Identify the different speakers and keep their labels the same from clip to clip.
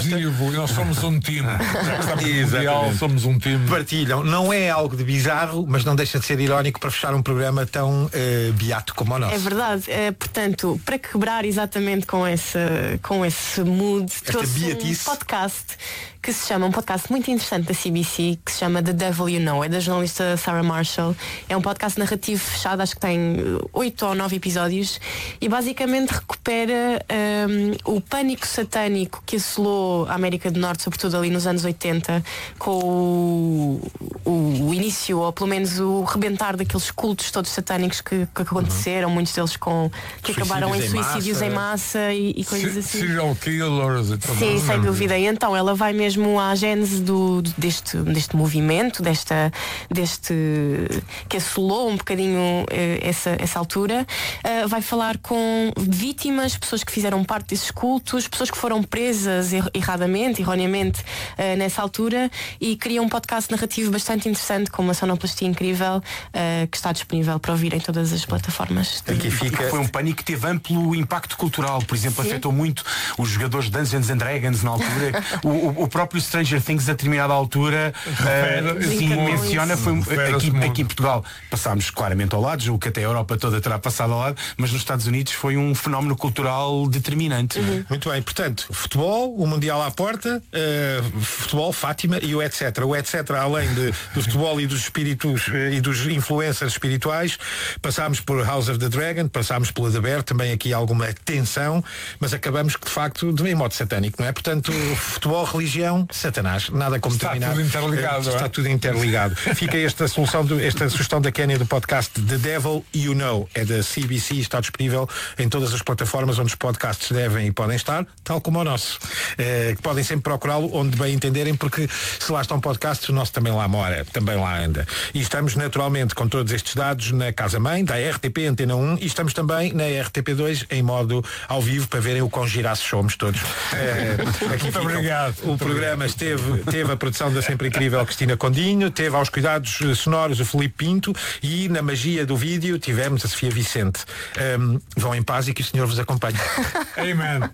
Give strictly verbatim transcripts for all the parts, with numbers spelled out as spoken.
Speaker 1: adesivo, nós somos um time. Mundial, somos um time.
Speaker 2: Partilham. Não é algo de bizarro, mas não deixa de ser irónico para fechar um programa tão uh, beato como o nosso.
Speaker 3: É verdade. É, portanto, para quebrar exatamente com esse, com esse mood,
Speaker 2: Esta
Speaker 3: trouxe
Speaker 2: beatice.
Speaker 3: um podcast que se chama, um podcast muito interessante da C B C, que se chama The Devil You Know, é da jornalista Sarah Marshall. É um podcast narrativo fechado, acho que tem oito ou nove episódios, e basicamente recupera um, o pânico satânico que assolou a América do Norte, sobretudo ali nos anos oitenta, com o, o, o início, ou pelo menos o rebentar daqueles cultos todos satânicos que, que aconteceram, uhum. muitos deles com, que
Speaker 2: Suicídios
Speaker 3: acabaram em
Speaker 2: em
Speaker 3: suicídios
Speaker 2: massa.
Speaker 3: em massa e, e coisas
Speaker 1: Se-
Speaker 3: assim.
Speaker 1: Serial killers e tudo.
Speaker 3: Sim, sem dúvida. E então ela vai mesmo à gênese do, do- deste, deste movimento, desta, deste que assolou um bocadinho eh, essa, essa altura. Uh, vai falar com vítimas, pessoas que fizeram parte desses cultos, pessoas que foram presas er- erradamente, erroneamente uh, nessa altura, e cria um podcast narrativo bastante interessante com uma sonoplastia incrível, uh, que está disponível para ouvir em todas as plataformas. de-
Speaker 2: Aqui fica.
Speaker 4: Foi um pânico que teve amplo impacto cultural. Por exemplo,
Speaker 3: Sim.
Speaker 4: afetou muito os jogadores de Dungeons and Dragons na altura. o, o, o próprio Stranger Things a determinada altura uh, sim,
Speaker 3: Brinca com
Speaker 4: menciona, foi um-
Speaker 1: Refere-se
Speaker 4: aqui,
Speaker 1: muito.
Speaker 4: aqui em Portugal passámos claramente ao lado, julgo que até a Europa toda terá passado ao lado, mas nos Estados Unidos foi um fenómeno cultural determinante.
Speaker 2: Muito bem, portanto, futebol, o Mundial à porta, uh, futebol, Fátima e o etcétera. O etcétera, além de, do futebol e dos espíritos uh, e dos influencers espirituais, passámos por House of the Dragon, passámos pela The Bear, também aqui alguma tensão, mas acabamos de facto de em modo satânico, não é? Portanto, futebol, religião, Satanás, nada como
Speaker 1: Está
Speaker 2: terminar.
Speaker 1: tudo interligado,
Speaker 2: Uh, Está
Speaker 1: não é?
Speaker 2: tudo interligado. Fica esta solução, do, esta sugestão da Kénia do podcast The Devil You Know, é da C B C, está disponível em todas as plataformas onde os podcasts devem e podem estar, tal como o nosso. Eh, que podem sempre procurá-lo onde bem entenderem, porque se lá estão podcasts, o nosso também lá mora, também lá anda. E estamos naturalmente com todos estes dados na casa-mãe, da R T P Antena um, e estamos também na R T P dois em modo ao vivo para verem o quão giraços somos todos. Eh, aqui
Speaker 1: Muito
Speaker 2: ficam.
Speaker 1: obrigado.
Speaker 2: O programa esteve, teve a produção da sempre incrível Cristina Condinho, teve aos cuidados eh, sonoros o Filipe Pinto e na magia do vídeo tivemos a Sofia Vicente. Ehm, vão em paz e que o Senhor vos acompanhe.
Speaker 1: Amen.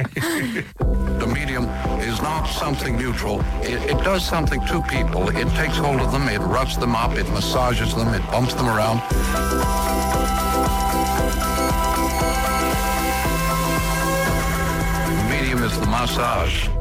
Speaker 5: The medium is not something neutral. It, it does something to people. It takes hold of them, it roughs them up, it massages them, it bumps them around. The medium is the massage.